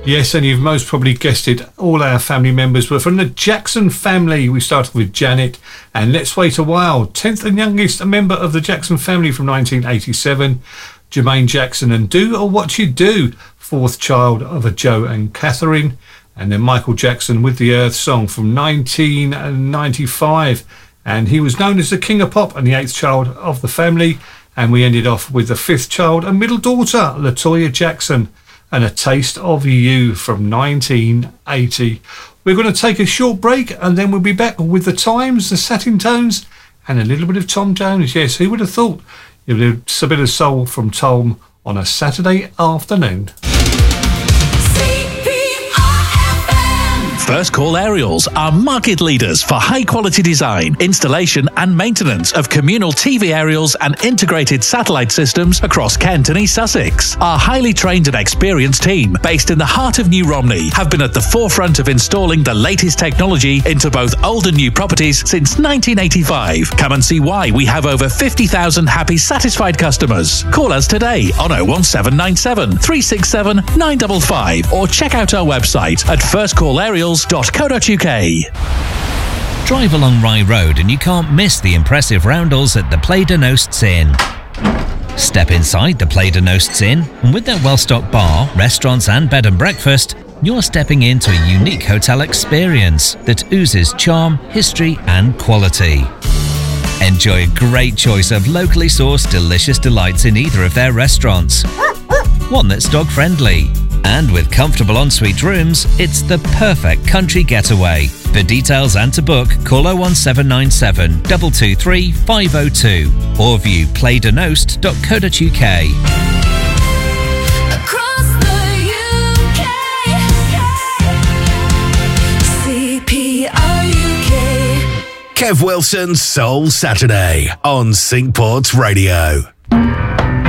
Yes, and you've most probably guessed it, all our family members were from the Jackson family. We started with Janet and Let's Wait a While, 10th and youngest member of the Jackson family from 1987. Jermaine Jackson and Do or What You Do, fourth child of a Joe and Catherine. And then Michael Jackson with the Earth song from 1995. And he was known as the King of Pop and the eighth child of the family. And we ended off with the fifth child and middle daughter, LaToya Jackson, and A Taste of You from 1980. We're going to take a short break and then we'll be back with the Times, the Satin Tones, and a little bit of Tom Jones. Yes, who would have thought? A bit of soul from Tom on a Saturday afternoon. First Call Aerials are market leaders for high-quality design, installation and maintenance of communal TV aerials and integrated satellite systems across Kent and East Sussex. Our highly trained and experienced team, based in the heart of New Romney, have been at the forefront of installing the latest technology into both old and new properties since 1985. Come and see why we have over 50,000 happy, satisfied customers. Call us today on 01797 367 955 or check out our website at firstcallaerials.co.uk. Drive along Rye Road and you can't miss the impressive roundels at the Play de Nosts Inn. Step inside the Play de Nosts Inn and with their well-stocked bar, restaurants and bed and breakfast, you're stepping into a unique hotel experience that oozes charm, history and quality. Enjoy a great choice of locally sourced delicious delights in either of their restaurants. One that's dog-friendly. And with comfortable ensuite rooms, it's the perfect country getaway. For details and to book, call 01797 223 502 or view playdenost.co.uk. Across the UK, CPR UK. Kev Wilson's Soul Saturday on Syncport Radio.